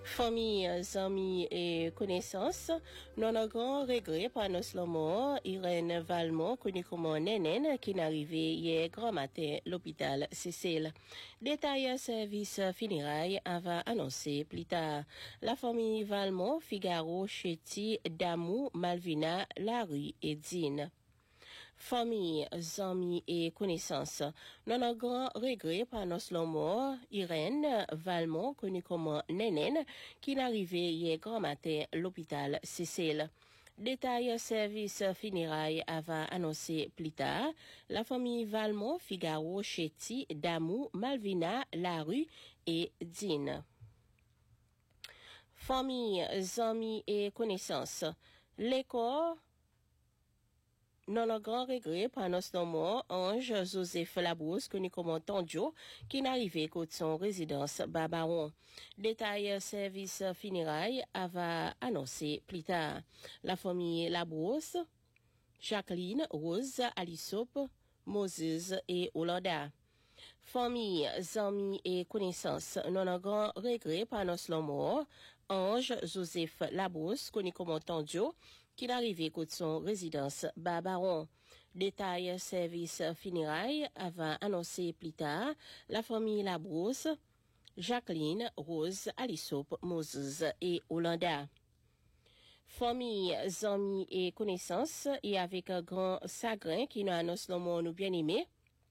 Famille, amis et connaissances, non un grand regret par nos mort, Irène Valmont, connue comme Nénène, qui est arrivée hier grand matin à l'hôpital Cécile. Détail service funérailles avait annoncé plus tard. La famille Valmont, Figaro, Chetty, Damou, Malvina, Larue et Dine. Famille, amis et connaissances. Non un grand regret par nos mort, Irène Valmont, connue comme Nénène, qui est arrivée hier grand matin à l'hôpital Cécile. Détail service funérailles avait annoncé plus tard. La famille Valmont, Figaro, Chetty, Damou, Malvina, Larue et Dine. Famille, amis et connaissances. L'école non un grand regret par nos mort, Ange Joseph Labrousse, connu comme Tondio, qui est arrivé côté son résidence Barbaron. Détail service funérailles avait annoncé plus tard. La famille Labrousse, Jacqueline, Rose, Alisop, Moses et Olanda. Famille, amis et connaissances, non un grand regret par nos mort, Ange Joseph Labrousse, connu comme Tondio, qui est arrivé côté son résidence Barbaron. Détail service funérailles avait annoncé plus tard. La famille Labrousse, Jacqueline, Rose, Alisop, Moses et Olanda. Famille, amis et connaissances, et avec un grand chagrin qui nous annonce le mot nous bien aimé.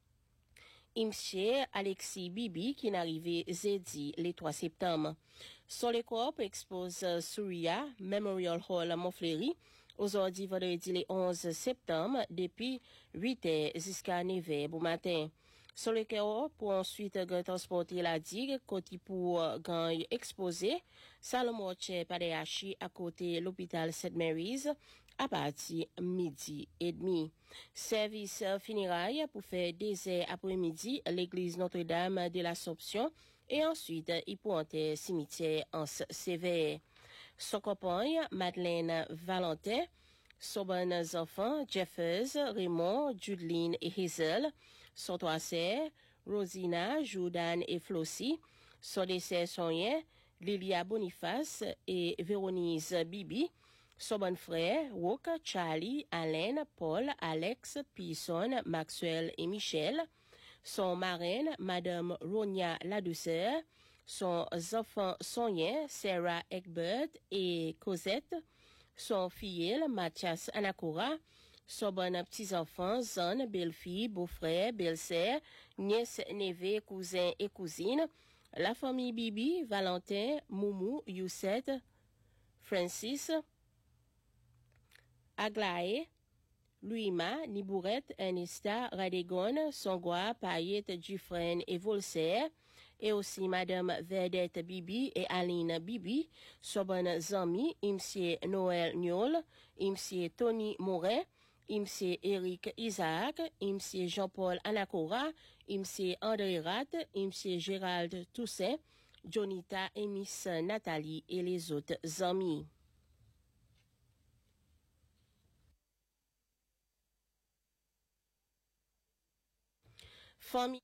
Monsieur Alexis Bibi qui est arrivé jeudi le 3 septembre. Sur le corps expose Souria Memorial Hall à Montfleury aujourd'hui vendredi le 11 septembre depuis 8h jusqu'à 9h au matin. Sur le corps pour ensuite transporter la digue côté pour exposer Salomon Padeachi à côté l'hôpital St. Mary's à partir midi et demi. Service funérailles pour faire des heures après-midi l'église Notre-Dame de l'Assomption et ensuite il pointe cimetière en sévère. Son compagne Madeleine Valentin, son bon enfant Jeffers, Raymond, Judeline et Hazel, son trois sœurs Rosina, Jordan et Flossie, son décès soignant Lilia Boniface et Véronise Bibi, son bon frère, Wook, Charlie, Alain, Paul, Alex, Pearson, Maxwell et Michel, son marraine, Madame Ronia Ladouceur, son enfant soignant, Sarah Egbert et Cosette, son filleul, Mathias Anakura, son bon petit-enfant, Zan, belle-fille, beau-frère, belle-sœur, nièce, neveu, cousin et cousine, la famille Bibi, Valentin, Moumou, Youssette, Francis, Aglaé, Louima, Nibourette, Ernesta, Radegone, Songwa, Payette, Dufresne et Volser, et aussi Madame Vedette Bibi et Aline Bibi, son bon amis, Monsieur Noël Niol, Monsieur Tony Moret, Monsieur Eric Isaac, Monsieur Jean-Paul Anakora, Monsieur André Rat, Monsieur Gérald Toussaint, Jonita et Miss Nathalie et les autres amis. Famille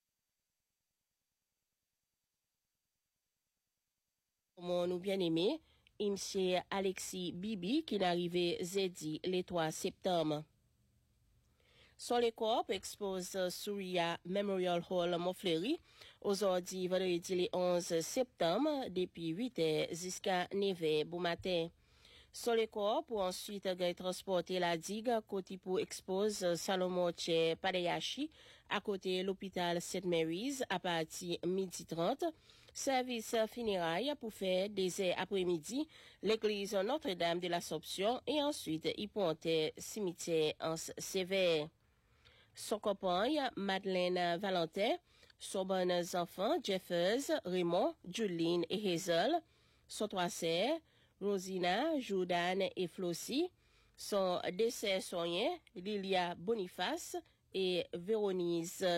nous bien aimé, Monsieur Alexis Bibi qui est arrivé jeudi le 3 septembre. Sur le corps expose Souria Memorial Hall Montfleury aujourd'hui vendredi le 11 septembre depuis 8h jusqu'à 9h au matin. Sur le corps pour ensuite transporter la digue côté pour expose Salomon Padeachi à côté l'hôpital St. Mary's à partir midi 30. Service funérailles pour faire des heures après-midi l'église Notre-Dame de l'Assomption et ensuite il pointe cimetière en sévère. Son compagne Madeleine Valentin, son bon enfant Jeffers, Raymond, Judeline et Hazel, son trois sœurs Rosina, Jordan et Flossie, son décès soignant Lilia Boniface et Véronise